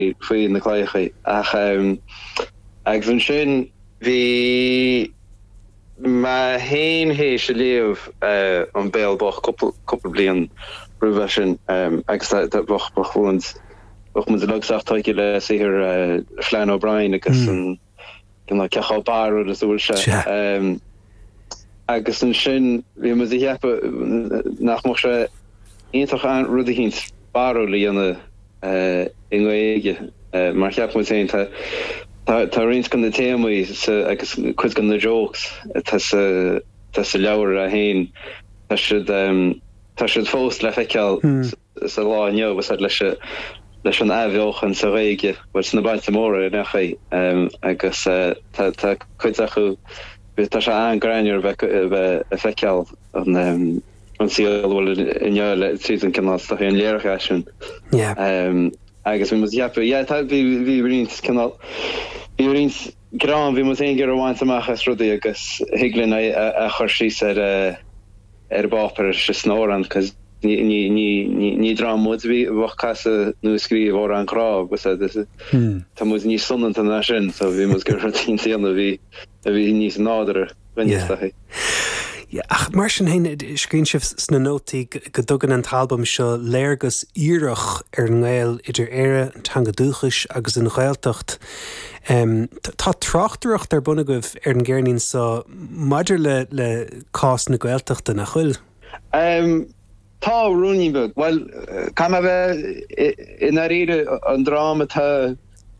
faoi na chláiche ach agus an sin bhí ma héin hééis se léamh an béalbach couple blian ruúha sin agus bachúint och moet de ook tuige le séhir Flann O'Brien agus an ceá bar a dúil agus an sin vi mu heppe nach mo se eintoch aan rudi hins baro líanne inige mar heb moet zijn tá rins gan de témoí agus ku gan de jokes se lewer a héin tá si fóst le feiceal sa lá jo was leis an ahheochan sa réige was na baint mór nachché agus chuid achu tá se angreinir bheith a feiceal an síhil inile trí an canál a an léircha sin agus vi mu jeppe vi rins canál vi rins gram vi mu eingur ahaint amachchas rudi agus higlin a chuirsí ar báper se snóran cos ní dra mod vi bach casa nu skrif or an krá tá mu ní sonnan an sin so vi mus gur tí a vi níos nádere venstaché. Ach mar sin hen screenshif sna nótaí go dogan an talbam seo léirgus íireach ar ngáil idir éire an tanga dúchas agus an ghailtocht. Tá trachtúireacht ar buna goibh ar an ggéirnín sa maidir le cás na ghailtochta na chuil. Tá runúnibug, well kam bheith in réide an drama tá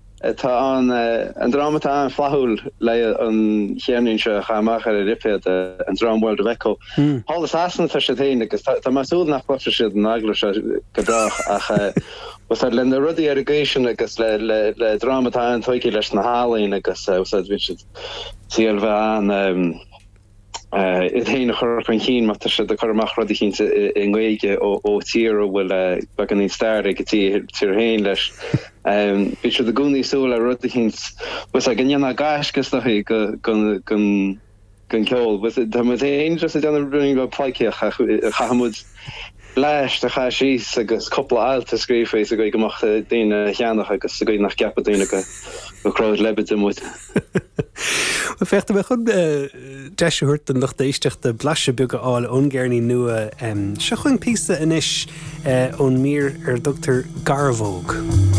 an drama an flahul le an chéirnin se chaach ar a ripé an dramhil de veco. Hall is asna tá sé héine agus tá masú nach po si an agla se godách ach was le na rudi irrigation agus le drama an toiki leis na hálín agus vi síl bheit an it héine chur an chin mat se de chumach rudi chin in goige ó tír bhfuil be an stair go tír héin leis. Bit de gúní súla rudihins was a gannne gaisgus nach gun ceol ein just an running go pleike chahamud leis a cha sí agus coppla alta scríféis a go goach déine cheannach agus go nach cepaúine go crowd lebit mu. Fechte me chun deisiúirt an nach déisteach de blase buge áil ongéirní nua se chun písa inis ón mír ar Dr. Garvóg.